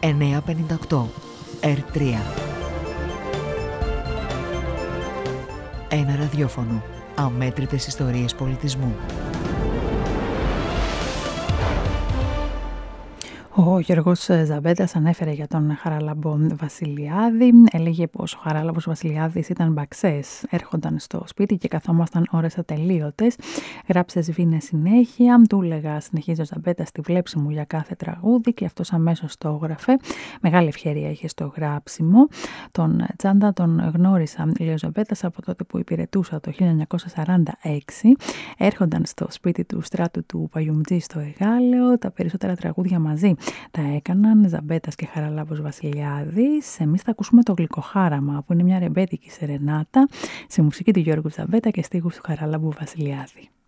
958 R3. Ένα ραδιόφωνο. Αμέτρητες ιστορίες πολιτισμού. Ο Γιώργος Ζαμπέτας ανέφερε για τον Χαράλαμπο Βασιλιάδη. Έλεγε πως ο Χαράλαμπος Βασιλιάδης ήταν μπαξές. Έρχονταν στο σπίτι και καθόμασταν ώρες ατελείωτες. Γράψε σβήνε συνέχεια. Του έλεγα, συνεχίζει ο Ζαμπέτας, τη βλέψη μου για κάθε τραγούδι και αυτός αμέσως το έγραφε. Μεγάλη ευχέρεια είχε στο γράψιμο. Τον Τσάντα τον γνώρισα, λέει ο Ζαμπέτας, από τότε που υπηρετούσα το 1946. Έρχονταν στο σπίτι του Στράτου του Παγιουμτζή στο Εγάλεο. Τα περισσότερα τραγούδια μαζί τα έκαναν Ζαμπέτας και Χαράλαμπος Βασιλιάδης. Εμείς θα ακούσουμε το Γλυκοχάραμα, που είναι μια ρεμπέτικη σερενάτα σε μουσική του Γιώργου Ζαμπέτα και στίχους του Χαράλαμπου Βασιλιάδη.